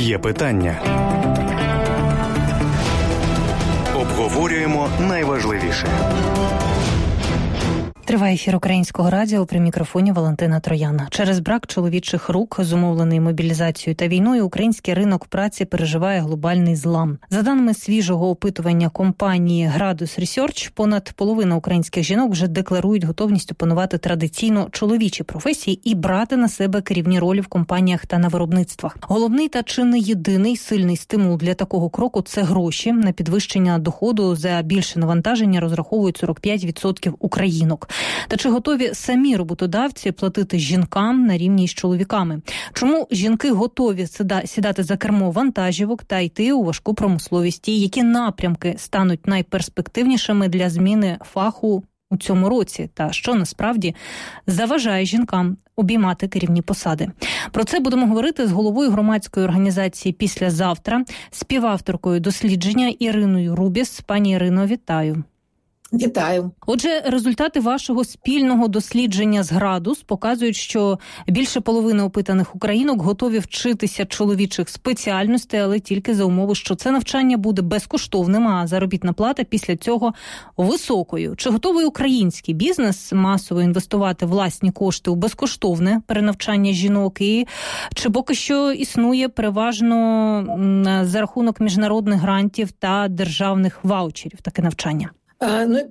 Є питання. Обговорюємо найважливіше. Триває ефір Українського радіо, при мікрофоні Валентина Трояна. Через брак чоловічих рук, зумовлений мобілізацією та війною, український ринок праці переживає глобальний злам. За даними свіжого опитування компанії Gradus Research, понад половина українських жінок вже декларують готовність опанувати традиційно чоловічі професії і брати на себе керівні ролі в компаніях та на виробництвах. Головний та чи не єдиний сильний стимул для такого кроку – це гроші. На підвищення доходу за більше навантаження розраховують 45% українок. Та чи готові самі роботодавці платити жінкам на рівні з чоловіками? Чому жінки готові сідати за кермо вантажівок та йти у важку промисловість? І які напрямки стануть найперспективнішими для зміни фаху у цьому році? Та що насправді заважає жінкам обіймати керівні посади? Про це будемо говорити з головою громадської організації «Післязавтра», співавторкою дослідження Іриною Рубіс. Пані Ірино, вітаю. Вітаю. Отже, результати вашого спільного дослідження з Gradus показують, що більше половини опитаних українок готові вчитися чоловічих спеціальностей, але тільки за умови, що це навчання буде безкоштовним, а заробітна плата після цього високою. Чи готовий український бізнес масово інвестувати власні кошти у безкоштовне перенавчання жінок? І чи поки що існує переважно за рахунок міжнародних грантів та державних ваучерів таке навчання?